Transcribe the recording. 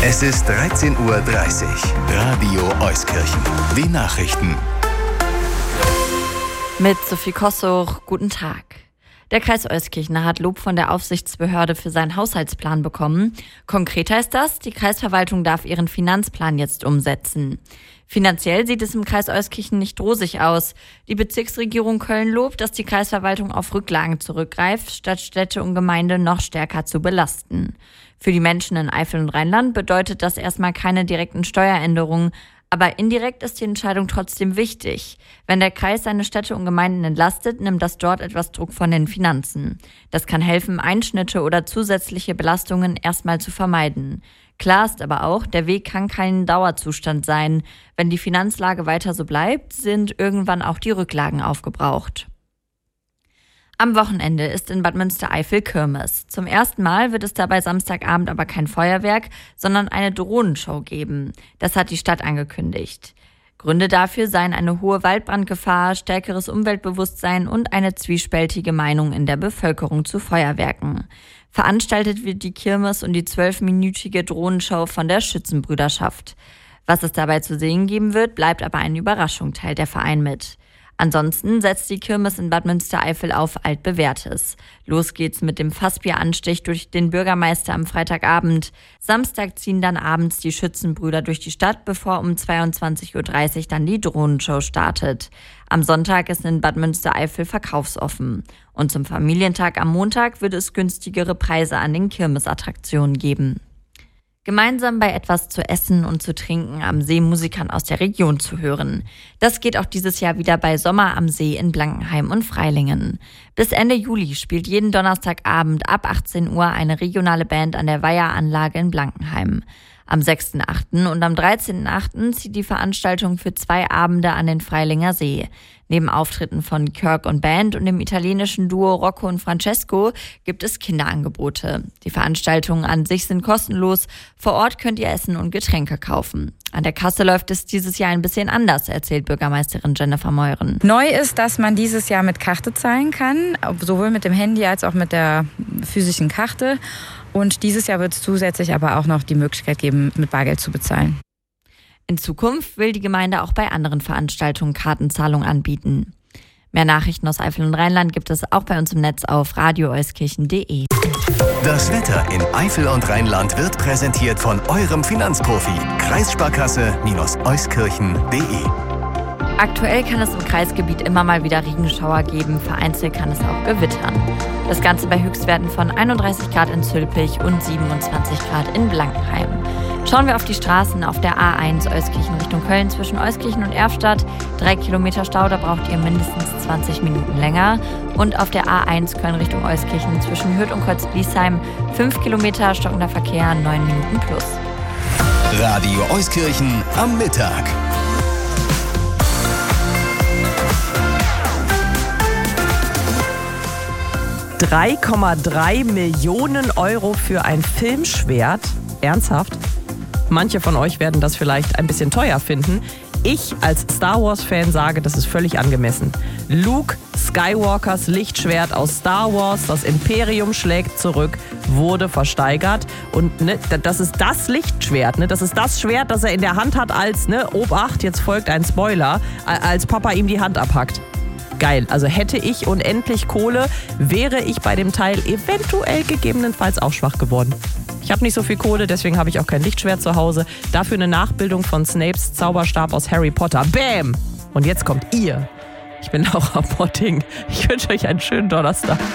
Es ist 13:30 Uhr. Radio Euskirchen. Die Nachrichten. Mit Sophie Kossuch, guten Tag. Der Kreis Euskirchen hat Lob von der Aufsichtsbehörde für seinen Haushaltsplan bekommen. Konkret heißt das, die Kreisverwaltung darf ihren Finanzplan jetzt umsetzen. Finanziell sieht es im Kreis Euskirchen nicht rosig aus. Die Bezirksregierung Köln lobt, dass die Kreisverwaltung auf Rücklagen zurückgreift, statt Städte und Gemeinden noch stärker zu belasten. Für die Menschen in Eifel und Rheinland bedeutet das erstmal keine direkten Steueränderungen, aber indirekt ist die Entscheidung trotzdem wichtig. Wenn der Kreis seine Städte und Gemeinden entlastet, nimmt das dort etwas Druck von den Finanzen. Das kann helfen, Einschnitte oder zusätzliche Belastungen erstmal zu vermeiden. Klar ist aber auch, der Weg kann kein Dauerzustand sein. Wenn die Finanzlage weiter so bleibt, sind irgendwann auch die Rücklagen aufgebraucht. Am Wochenende ist in Bad Münstereifel Kirmes. Zum ersten Mal wird es dabei Samstagabend aber kein Feuerwerk, sondern eine Drohnenshow geben. Das hat die Stadt angekündigt. Gründe dafür seien eine hohe Waldbrandgefahr, stärkeres Umweltbewusstsein und eine zwiespältige Meinung in der Bevölkerung zu Feuerwerken. Veranstaltet wird die Kirmes und die 12-minütige Drohnenshow von der Schützenbrüderschaft. Was es dabei zu sehen geben wird, bleibt aber eine Überraschung, teilt der Verein mit. Ansonsten setzt die Kirmes in Bad Münstereifel auf Altbewährtes. Los geht's mit dem Fassbieranstich durch den Bürgermeister am Freitagabend. Samstag ziehen dann abends die Schützenbrüder durch die Stadt, bevor um 22:30 Uhr dann die Drohnenshow startet. Am Sonntag ist in Bad Münstereifel verkaufsoffen. Und zum Familientag am Montag wird es günstigere Preise an den Kirmesattraktionen geben. Gemeinsam bei etwas zu essen und zu trinken am See Musikern aus der Region zu hören. Das geht auch dieses Jahr wieder bei Sommer am See in Blankenheim und Freilingen. Bis Ende Juli spielt jeden Donnerstagabend ab 18 Uhr eine regionale Band an der Weiheranlage in Blankenheim. Am 6.8. und am 13.8. zieht die Veranstaltung für 2 Abende an den Freilinger See. Neben Auftritten von Kirk und Band und dem italienischen Duo Rocco und Francesco gibt es Kinderangebote. Die Veranstaltungen an sich sind kostenlos. Vor Ort könnt ihr Essen und Getränke kaufen. An der Kasse läuft es dieses Jahr ein bisschen anders, erzählt Bürgermeisterin Jennifer Meuren. Neu ist, dass man dieses Jahr mit Karte zahlen kann, sowohl mit dem Handy als auch mit der physischen Karte. Und dieses Jahr wird es zusätzlich aber auch noch die Möglichkeit geben, mit Bargeld zu bezahlen. In Zukunft will die Gemeinde auch bei anderen Veranstaltungen Kartenzahlung anbieten. Mehr Nachrichten aus Eifel und Rheinland gibt es auch bei uns im Netz auf radioeuskirchen.de. Das Wetter in Eifel und Rheinland wird präsentiert von eurem Finanzprofi. Kreissparkasse-euskirchen.de. Aktuell kann es im Kreisgebiet immer mal wieder Regenschauer geben, vereinzelt kann es auch gewittern. Das Ganze bei Höchstwerten von 31 Grad in Zülpich und 27 Grad in Blankenheim. Schauen wir auf die Straßen. Auf der A1 Euskirchen Richtung Köln zwischen Euskirchen und Erfstadt 3 Kilometer Stau, da braucht ihr mindestens 20 Minuten länger. Und auf der A1 Köln Richtung Euskirchen zwischen Hürth und Kreuz-Bliesheim 5 Kilometer stockender Verkehr, 9 Minuten plus. Radio Euskirchen am Mittag. €3,3 Millionen für ein Filmschwert? Ernsthaft? Manche von euch werden das vielleicht ein bisschen teuer finden. Ich als Star Wars-Fan sage, das ist völlig angemessen. Luke Skywalkers Lichtschwert aus Star Wars, das Imperium schlägt zurück, wurde versteigert. Und das ist das Lichtschwert, das ist das Schwert, das er in der Hand hat als, Obacht, jetzt folgt ein Spoiler, als Papa ihm die Hand abhackt. Geil, also hätte ich unendlich Kohle, wäre ich bei dem Teil eventuell gegebenenfalls auch schwach geworden. Ich habe nicht so viel Kohle, deswegen habe ich auch kein Lichtschwert zu Hause. Dafür eine Nachbildung von Snapes Zauberstab aus Harry Potter. Bam! Und jetzt kommt ihr. Ich bin Laura Potting. Ich wünsche euch einen schönen Donnerstag.